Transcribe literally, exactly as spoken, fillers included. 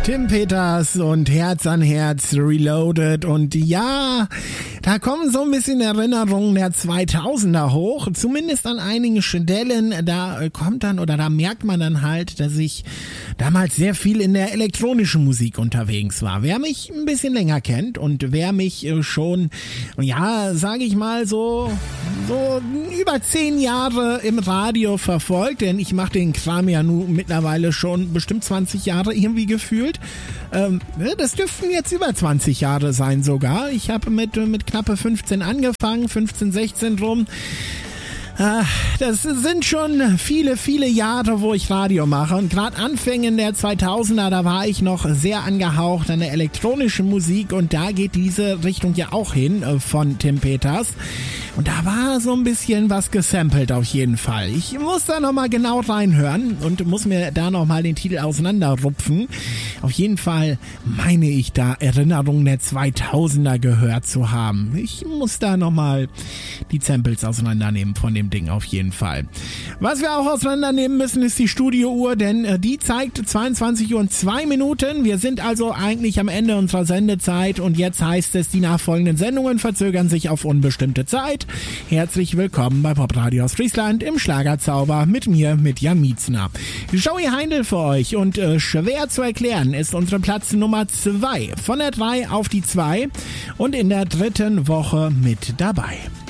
Tim Peters und Herz an Herz Reloaded, und ja, da kommen so ein bisschen Erinnerungen der zweitausender hoch, zumindest an einigen Stellen. Da kommt dann oder da merkt man dann halt, dass ich damals sehr viel in der elektronischen Musik unterwegs war. Wer mich ein bisschen länger kennt und wer mich schon, ja, sage ich mal so, so über zehn Jahre im Radio verfolgt, denn ich mache den Kram ja nun mittlerweile schon bestimmt zwanzig Jahre irgendwie gefühlt. Ähm, das dürften jetzt über zwanzig Jahre sein sogar. Ich habe mit, mit knappe fünfzehn angefangen, fünfzehn, sechzehn rum. Das sind schon viele, viele Jahre, wo ich Radio mache, und gerade Anfängen der zweitausender, da war ich noch sehr angehaucht an der elektronischen Musik, und da geht diese Richtung ja auch hin von Tim Peters, und da war so ein bisschen was gesampelt auf jeden Fall. Ich muss da nochmal genau reinhören und muss mir da nochmal den Titel auseinanderrupfen. Auf jeden Fall meine ich da Erinnerungen der zweitausender gehört zu haben. Ich muss da nochmal die Samples auseinandernehmen von dem Ding auf jeden Fall. Was wir auch auseinandernehmen müssen, ist die Studiouhr, denn äh, die zeigt zweiundzwanzig Uhr und zwei Minuten. Wir sind also eigentlich am Ende unserer Sendezeit, und jetzt heißt es, die nachfolgenden Sendungen verzögern sich auf unbestimmte Zeit. Herzlich willkommen bei Popradio aus Friesland im Schlagerzauber mit mir, mit Jan Mietzner. Joey Heindl für euch, und äh, schwer zu erklären ist unsere Platz Nummer zwei. Von der drei auf die zwei und in der dritten Woche mit dabei.